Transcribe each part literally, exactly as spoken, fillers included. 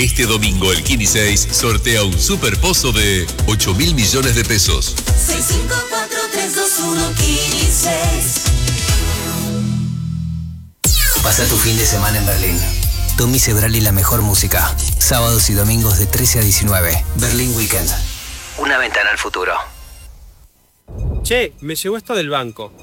Este domingo el Kini seis sortea un superpozo de ocho mil millones de pesos. seis cinco cuatro tres dos uno Kini seis. Pasa tu fin de semana en Berlín. Tommy Cedrali y la mejor música. Sábados y domingos de trece a diecinueve. Berlín Weekend. Una ventana al futuro. Che, me llegó esto del banco.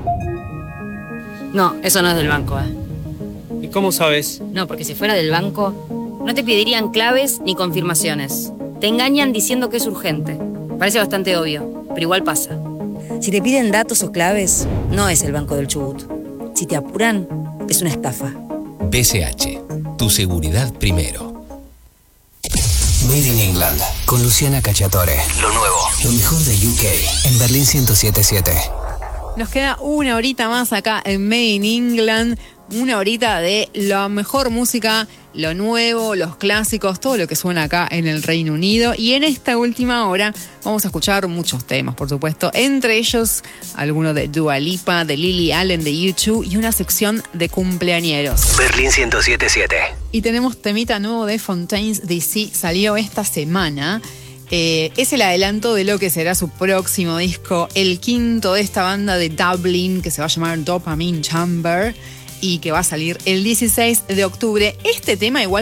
No, eso no es del banco, ¿eh? ¿Y cómo sabes? No, porque si fuera del banco, no te pedirían claves ni confirmaciones. Te engañan diciendo que es urgente. Parece bastante obvio, pero igual pasa. Si te piden datos o claves, no es el Banco del Chubut. Si te apuran, es una estafa. B C H, tu seguridad primero. Made in England, con Luciana Cacciatore. Lo nuevo, lo mejor de U K, en Berlín ciento siete punto siete. Nos queda una horita más acá en Made in England, una horita de la mejor música, lo nuevo, los clásicos, todo lo que suena acá en el Reino Unido. Y en esta última hora vamos a escuchar muchos temas, por supuesto, entre ellos algunos de Dua Lipa, de Lily Allen de U dos y una sección de cumpleañeros. Berlín ciento siete punto siete. Y tenemos temita nuevo de Fontaines D C, salió esta semana. Eh, es el adelanto de lo que será su próximo disco, el quinto de esta banda de Dublin, que se va a llamar Dopamine Chamber y que va a salir el dieciséis de octubre. Este tema igual